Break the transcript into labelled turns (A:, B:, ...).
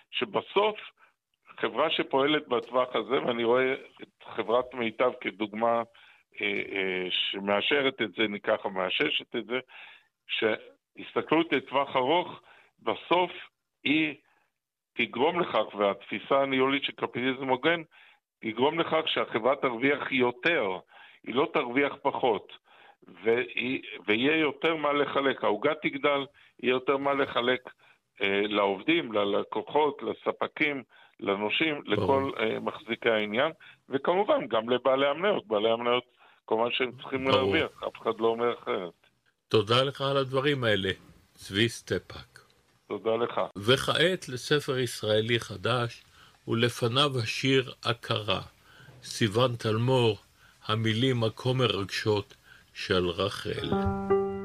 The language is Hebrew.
A: שבסוף חברה שפועלת בטווח הזה, ואני רואה את חברת מיטב כדוגמה שמאשרת את זה, ניקח מאששת את זה, שהסתכלות לטווח ארוך, בסוף היא תגרום לכך, והתפיסה הניהולית של קפיטליזם הוגן, תגרום לכך שהחברה תרוויח יותר, היא לא תרוויח פחות, ויהיה יותר מה לחלק, העוגה תגדל, יהיה יותר מה לחלק לעובדים, ללקוחות, לספקים, לנושים, לכל מחזיקי העניין, וכמובן גם לבעלי המניות, בעלי המניות כמובן שהם צריכים להרוויח, אף אחד לא אומר אחרת.
B: תודה לך על הדברים האלה, צבי סטפאק.
A: תודה לך.
B: וכעת לספר ישראלי חדש, ולפניו השיר הכרה, סיוון תלמור, המילים הכה מרגשות של רחל.